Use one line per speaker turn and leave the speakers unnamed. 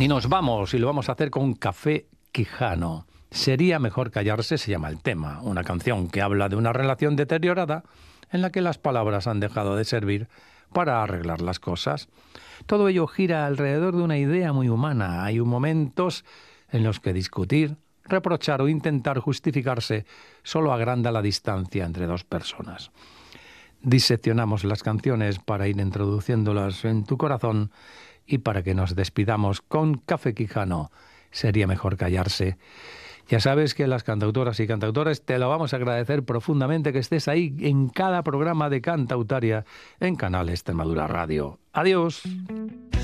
Y nos vamos, y lo vamos a hacer con Café Quijano. Sería mejor callarse, se llama el tema. Una canción que habla de una relación deteriorada en la que las palabras han dejado de servir para arreglar las cosas. Todo ello gira alrededor de una idea muy humana. Hay momentos en los que discutir, reprochar o intentar justificarse solo agranda la distancia entre dos personas. Diseccionamos las canciones para ir introduciéndolas en tu corazón y para que nos despidamos con Café Quijano. Sería mejor callarse. Ya sabes que las cantautoras y cantautores te lo vamos a agradecer profundamente que estés ahí en cada programa de Cantautaria en Canal Extremadura Radio. Adiós.